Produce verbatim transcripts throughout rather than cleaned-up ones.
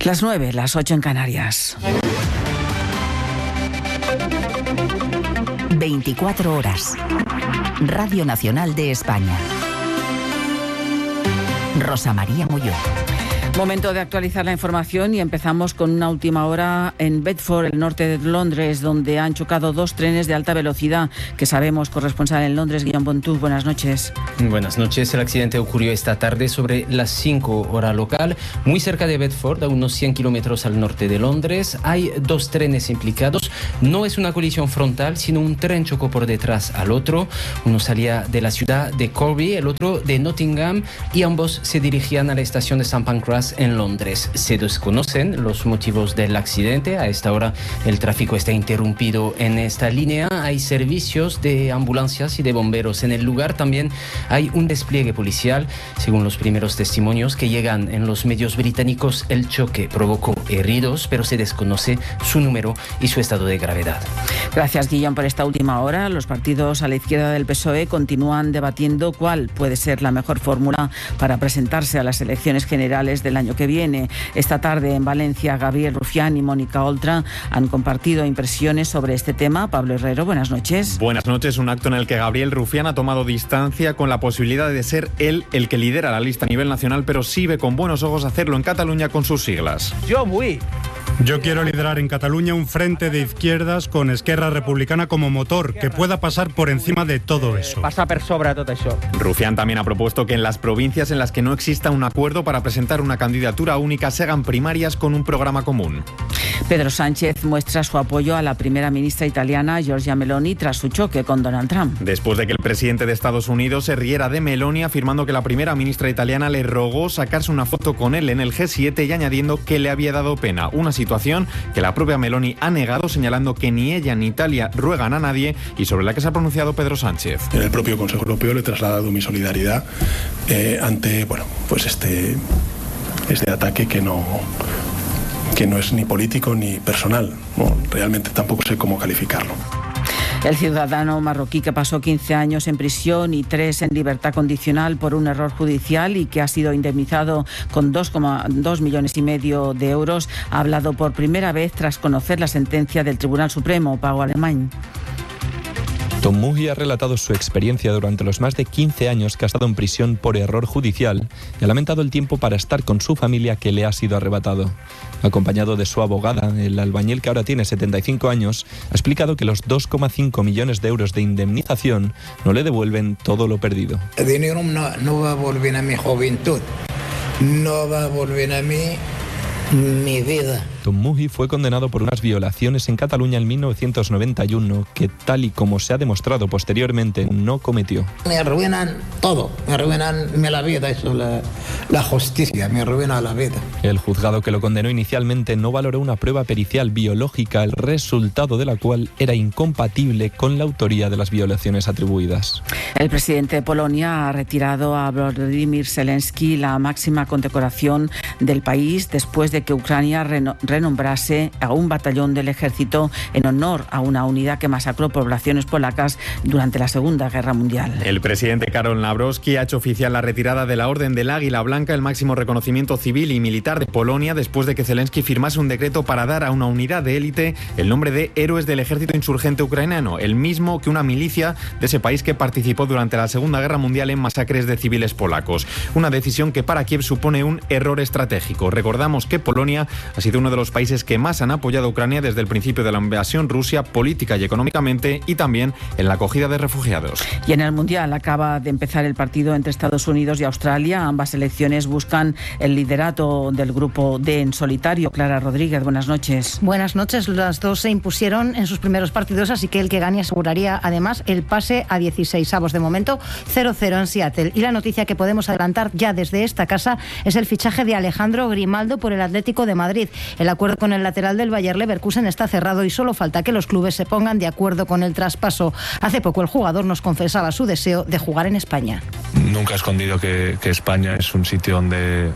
Las nueve, las ocho en Canarias. veinticuatro horas. Radio Nacional de España. Rosa María Molló. Momento de actualizar la información y empezamos con una última hora en Bedford, el norte de Londres, donde han chocado dos trenes de alta velocidad que sabemos. Corresponsal en Londres, Guillaume Bontú, buenas noches. Buenas noches. El accidente ocurrió esta tarde sobre las cinco hora local, muy cerca de Bedford, a unos cien kilómetros al norte de Londres. Hay dos trenes implicados. No es una colisión frontal, sino un tren chocó por detrás al otro. Uno salía de la ciudad de Corby, el otro de Nottingham, y ambos se dirigían a la estación de Saint Pancras en Londres. Se desconocen los motivos del accidente. A esta hora el tráfico está interrumpido en esta línea. Hay servicios de ambulancias y de bomberos en el lugar. También hay un despliegue policial. Según los primeros testimonios que llegan en los medios británicos, el choque provocó heridos, pero se desconoce su número y su estado de gravedad. Gracias, Guillaume, por esta última hora. Los partidos a la izquierda del P S O E continúan debatiendo cuál puede ser la mejor fórmula para presentarse a las elecciones generales del año que viene. Esta tarde en Valencia, Gabriel Rufián y Mónica Oltra han compartido impresiones sobre este tema. Pablo Herrero, buenas noches. Buenas noches. Un acto en el que Gabriel Rufián ha tomado distancia con la posibilidad de ser él el que lidera la lista a nivel nacional, pero sí ve con buenos ojos hacerlo en Cataluña con sus siglas. Yo muy. Yo quiero liderar en Cataluña un frente de izquierdas con Esquerra Republicana como motor, que pueda pasar por encima de todo eso. Passa per sobre tot això. Rufián también ha propuesto que en las provincias en las que no exista un acuerdo para presentar una candidatura única se hagan primarias con un programa común. Pedro Sánchez muestra su apoyo a la primera ministra italiana Giorgia Meloni tras su choque con Donald Trump. Después de que el presidente de Estados Unidos se riera de Meloni, afirmando que la primera ministra italiana le rogó sacarse una foto con él en el G siete y añadiendo que le había dado pena. Una situación que la propia Meloni ha negado, señalando que ni ella ni Italia ruegan a nadie y sobre la que se ha pronunciado Pedro Sánchez. En el propio Consejo Europeo le he trasladado mi solidaridad eh, ante bueno, pues este, este ataque que no, que no es ni político ni personal. No, realmente tampoco sé cómo calificarlo. El ciudadano marroquí que pasó quince años en prisión y tres en libertad condicional por un error judicial y que ha sido indemnizado con dos coma dos millones y medio de euros ha hablado por primera vez tras conocer la sentencia del Tribunal Supremo. Pago Alemán. Tom Muhi ha relatado su experiencia durante los más de quince años que ha estado en prisión por error judicial y ha lamentado el tiempo para estar con su familia que le ha sido arrebatado. Acompañado de su abogada, el albañil, que ahora tiene setenta y cinco años, ha explicado que los dos coma cinco millones de euros de indemnización no le devuelven todo lo perdido. El dinero no, no va a volver a mi juventud, no va a volver a mí mi vida. Tom Muhi fue condenado por unas violaciones en Cataluña en mil novecientos noventa y uno que, tal y como se ha demostrado posteriormente, no cometió. Me arruinan todo, me arruinan la vida, eso, la, la justicia, me arruina la vida. El juzgado que lo condenó inicialmente no valoró una prueba pericial biológica, el resultado de la cual era incompatible con la autoría de las violaciones atribuidas. El presidente de Polonia ha retirado a Volodymyr Zelensky la máxima condecoración del país después de que Ucrania reno- renombrase a un batallón del ejército en honor a una unidad que masacró poblaciones polacas durante la Segunda Guerra Mundial. El presidente Karol Nawrocki ha hecho oficial la retirada de la Orden del Águila Blanca, el máximo reconocimiento civil y militar de Polonia, después de que Zelensky firmase un decreto para dar a una unidad de élite el nombre de Héroes del Ejército Insurgente Ucraniano, el mismo que una milicia de ese país que participó durante la Segunda Guerra Mundial en masacres de civiles polacos. Una decisión que para Kiev supone un error estratégico. Recordamos que Polonia ha sido uno de los países que más han apoyado a Ucrania desde el principio de la invasión rusa, política y económicamente, y también en la acogida de refugiados. Y en el Mundial acaba de empezar el partido entre Estados Unidos y Australia. Ambas selecciones buscan el liderato del grupo D en solitario. Clara Rodríguez, buenas noches. Buenas noches. Las dos se impusieron en sus primeros partidos, así que el que gane aseguraría además el pase a dieciseisavos. De momento, cero cero en Seattle. Y la noticia que podemos adelantar ya desde esta casa es el fichaje de Alejandro Grimaldo por el Atlético de Madrid. El acuerdo con el lateral del Bayer Leverkusen está cerrado y solo falta que los clubes se pongan de acuerdo con el traspaso. Hace poco el jugador nos confesaba su deseo de jugar en España. Nunca he escondido que, que España es un sitio donde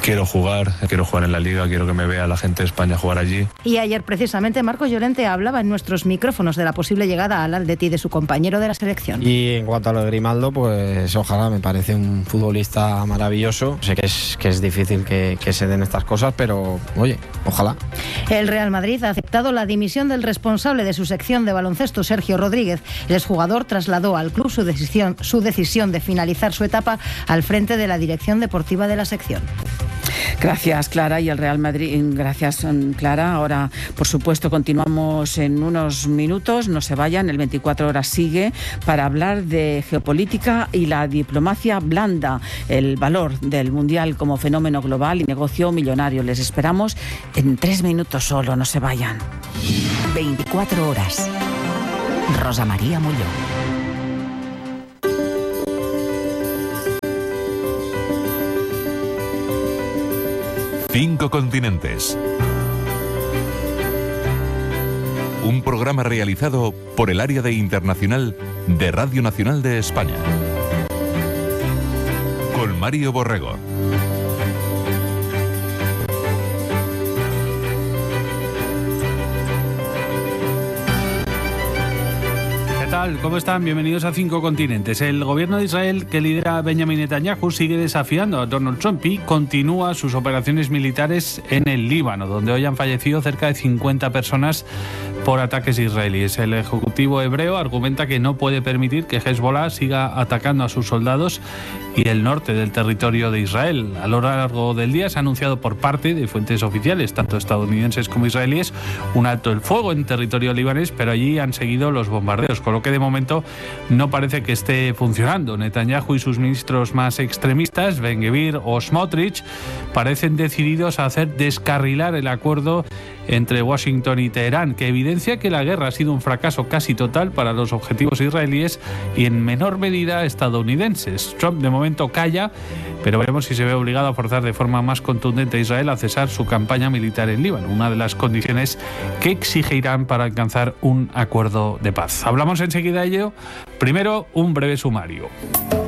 quiero jugar, quiero jugar en la Liga, quiero que me vea la gente de España jugar allí. Y ayer precisamente Marcos Llorente hablaba en nuestros micrófonos de la posible llegada al Atleti de su compañero de la selección. Y en cuanto a lo de Grimaldo, pues ojalá, me parece un futbolista maravilloso. Sé que es, que es difícil que, que se den estas cosas, pero oye, ojalá. El Real Madrid ha aceptado la dimisión del responsable de su sección de baloncesto, Sergio Rodríguez. El exjugador trasladó al club su decisión, su decisión de finalizar su etapa al frente de la dirección deportiva de la sección. Gracias, Clara. Y el Real Madrid, gracias, Clara. Ahora, por supuesto, continuamos en unos minutos. No se vayan, el veinticuatro horas sigue para hablar de geopolítica y la diplomacia blanda, el valor del Mundial como fenómeno global y negocio millonario. Les esperamos en tres minutos solo, no se vayan. veinticuatro horas. Rosa María Molló. Cinco continentes. Un programa realizado por el área de internacional de Radio Nacional de España. Con Mario Borrego. ¿Qué tal? ¿Cómo están? Bienvenidos a Cinco Continentes. El gobierno de Israel, que lidera Benjamin Netanyahu, sigue desafiando a Donald Trump y continúa sus operaciones militares en el Líbano, donde hoy han fallecido cerca de cincuenta personas por ataques israelíes. El ejecutivo hebreo argumenta que no puede permitir que Hezbollah siga atacando a sus soldados y el norte del territorio de Israel. A lo largo del día se ha anunciado por parte de fuentes oficiales, tanto estadounidenses como israelíes, un alto el fuego en territorio libanés, pero allí han seguido los bombardeos, con lo que de momento no parece que esté funcionando. Netanyahu y sus ministros más extremistas, Ben-Gvir o Smotrich, parecen decididos a hacer descarrilar el acuerdo entre Washington y Teherán, que evidencia que la guerra ha sido un fracaso casi total para los objetivos israelíes y en menor medida estadounidenses. Trump de momento calla, pero veremos si se ve obligado a forzar de forma más contundente a Israel a cesar su campaña militar en Líbano, una de las condiciones que exige Irán para alcanzar un acuerdo de paz. Hablamos enseguida de ello. Primero, un breve sumario.